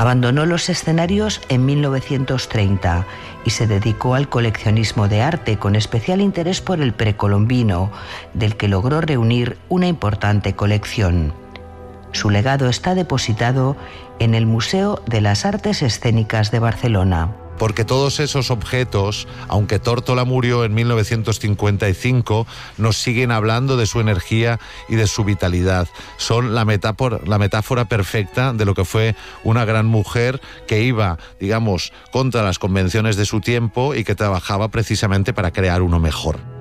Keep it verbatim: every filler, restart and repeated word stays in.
Abandonó los escenarios en mil novecientos treinta y se dedicó al coleccionismo de arte con especial interés por el precolombino, del que logró reunir una importante colección. Su legado está depositado en el Museo de las Artes Escénicas de Barcelona. Porque todos esos objetos, aunque Tórtola murió en mil novecientos cincuenta y cinco, nos siguen hablando de su energía y de su vitalidad. Son la metáfora, la metáfora perfecta de lo que fue una gran mujer que iba, digamos, contra las convenciones de su tiempo y que trabajaba precisamente para crear uno mejor.